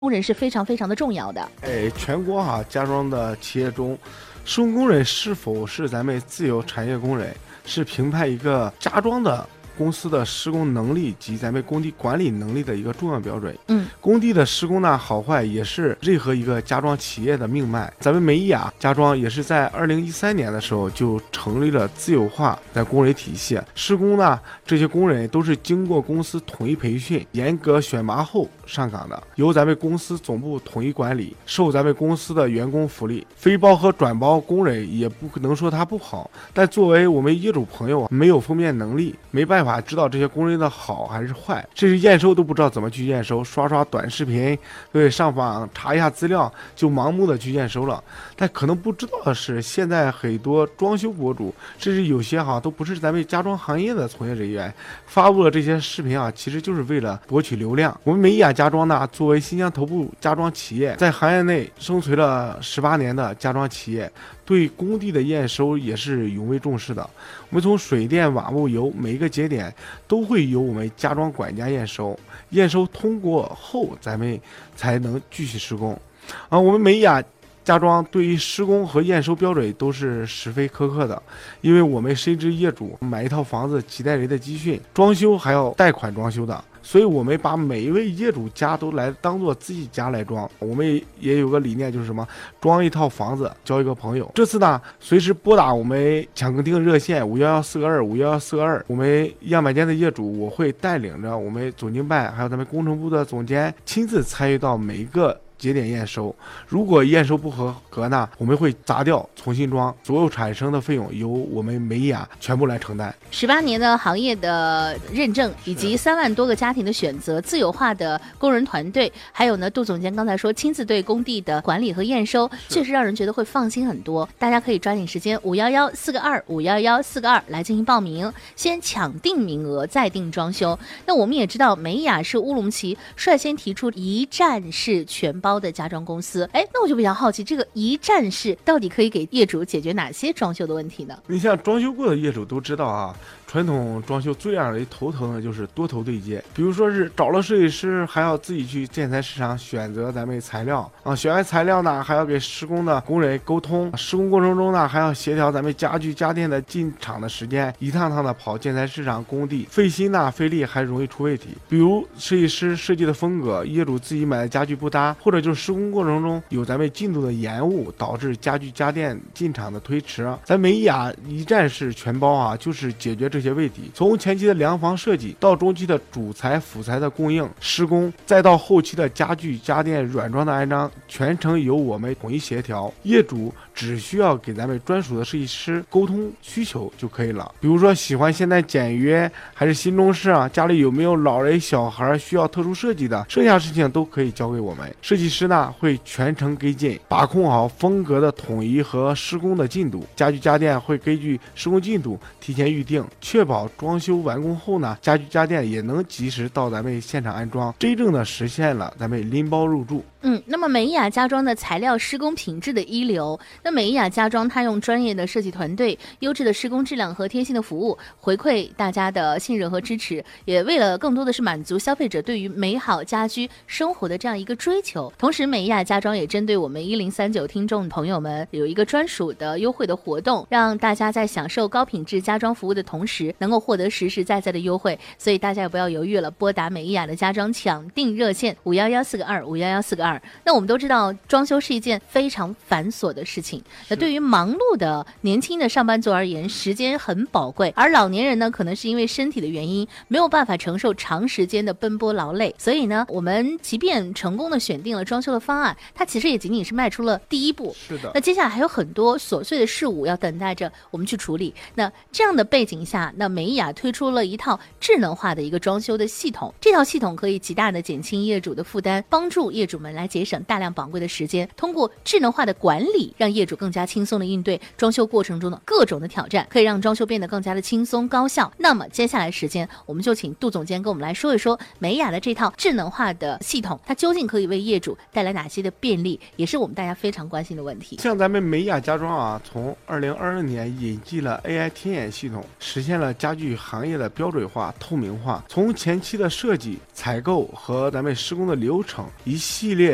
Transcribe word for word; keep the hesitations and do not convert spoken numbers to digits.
工人是非常非常的重要的。 哎，全国哈、啊、家装的企业中，施工工人是否是咱们自有产业工人，是评判一个家装的公司的施工能力及咱们工地管理能力的一个重要标准。 嗯， 工地的施工呢好坏也是任何一个家装企业的命脉。咱们美伊雅家装也是在二零一三年的时候就成立了自有化的工人体系。施工呢，这些工人都是经过公司统一培训、严格选拔后上岗的，由咱们公司总部统一管理，受咱们公司的员工福利。非包和转包工人也不能说他不好，但作为我们业主朋友没有分辨能力，没办法知道这些工人的好还是坏，甚至验收都不知道怎么去验收，刷刷短视频，对，上网查一下资料就盲目的去验收了。但可能不知道的是，现在很多装修博主，甚至有些哈都不是咱们家装行业的从业人员，发布了这些视频啊，其实就是为了博取流量。我们美伊雅家装呢，作为新疆头部家装企业，在行业内生存了十八年的家装企业，对工地的验收也是永为重视的。我们从水电、瓦木、油每一个节点都会由我们家装管家验收，验收通过后，咱们才能继续施工。啊，我们美伊雅家装对于施工和验收标准都是十分苛刻的，因为我们深知业主买一套房子几代人的积蓄，装修还要贷款装修的。所以我们把每一位业主家都来当做自己家来装。我们也有个理念，就是什么，装一套房子交一个朋友。这次呢，随时拨打我们抢更订热线五幺幺四个二五幺幺四个二，我们样板间的业主，我会带领着我们总经办还有咱们工程部的总监亲自参与到每一个节点验收。如果验收不合格呢，我们会砸掉重新装，所有产生的费用由我们美伊雅全部来承担。 十八年的行业的认证，以及三万多个家庭的选择，自有化的工人团队，还有呢，杜总监刚才说亲自对工地的管理和验收，确实让人觉得会放心很多。大家可以抓紧时间，五幺幺四个二五幺幺四个二来进行报名，先抢定名额，再定装修。那我们也知道，美伊雅是乌鲁木齐率先提出一站式全包的家装公司。哎，那我就比较好奇，这个一站式到底可以给业主解决哪些装修的问题呢？ 你像装修过的业主都知道啊，传统装修最让人头疼的就是多头对接。比如说是找了设计师，还要自己去建材市场选择咱们材料啊，选完材料呢，还要给施工的工人沟通，施工过程中呢，还要协调咱们家具家电的进场的时间，一趟趟的跑建材市场工地，费心呐费力，还容易出问题。比如设计师设计的风格，业主自己买的家具不搭，或者就是施工过程中有咱们进度的延误，导致家具家电进场的推迟。咱美伊雅一站式全包啊，就是解决这些问题。从前期的量房设计到中期的主材辅材的供应施工，再到后期的家具家电软装的安装，全程由我们统一协调。业主只需要给咱们专属的设计师沟通需求就可以了。比如说喜欢现代简约还是新中式啊，家里有没有老人小孩需要特殊设计的，剩下事情都可以交给我们设计师呢，会全程跟进，把控好风格的统一和施工的进度。家具家电会根据施工进度提前预定，确保装修完工后呢，家具家电也能及时到咱们现场安装，真正的实现了咱们拎包入住。 嗯，那么美伊雅家装的材料施工品质的一流，那美伊雅家装它用专业的设计团队、优质的施工质量和贴心的服务，回馈大家的信任和支持，也为了更多的是满足消费者对于美好家居生活的这样一个追求。同时，美伊雅家装也针对我们一零三九听众朋友们有一个专属的优惠的活动，让大家在享受高品质家装服务的同时，能够获得实实在在的优惠。所以大家也不要犹豫了，拨打美伊雅的家装抢订热线五幺幺四个二五幺幺四个二。那我们都知道，装修是一件非常繁琐的事情。那对于忙碌的年轻的上班族而言，时间很宝贵，而老年人呢，可能是因为身体的原因，没有办法承受长时间的奔波劳累。所以呢，我们即便成功的选定了装修的方案，它其实也仅仅是迈出了第一步。 是的。 那接下来还有很多琐碎的事物要等待着我们去处理。那这样的背景下，那美伊雅推出了一套智能化的一个装修的系统，这套系统可以极大的减轻业主的负担，帮助业主们来节省大量宝贵的时间，通过智能化的管理，让业主更加轻松的应对装修过程中的各种的挑战，可以让装修变得更加的轻松高效。那么接下来时间，我们就请杜总监跟我们来说一说美伊雅的这套智能化的系统，它究竟可以为业主带来哪些的便利，也是我们大家非常关心的问题。 像咱们美伊雅家装啊，从二零二二年引进了 A I 天眼系统，实现了家具行业的标准化、透明化。从前期的设计、采购和咱们施工的流程，一系列